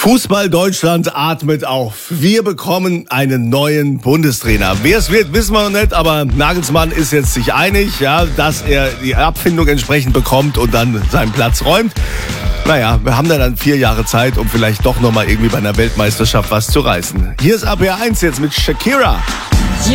Fußball Deutschland atmet auf. Wir bekommen einen neuen Bundestrainer. Wer es wird, wissen wir noch nicht, aber Nagelsmann ist jetzt sich einig, ja, dass er die Abfindung entsprechend bekommt und dann seinen Platz räumt. Naja, wir haben dann 4 Jahre Zeit, um vielleicht doch nochmal irgendwie bei einer Weltmeisterschaft was zu reißen. Hier ist RPR 1 jetzt mit Shakira.